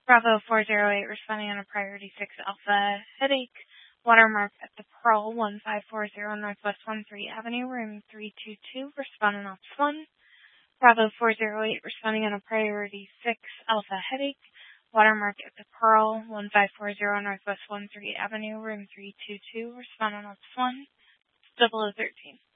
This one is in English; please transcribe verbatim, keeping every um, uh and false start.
Bravo four zero eight responding on a priority six Alpha headache. Watermark at the Pearl one five four zero Northwest one three Avenue, room three two two, responding ops one. Bravo four zero eight responding on a priority six Alpha headache. Watermark at the Pearl one five four zero Northwest one three Avenue, room three two two, responding ops one. Double O thirteen.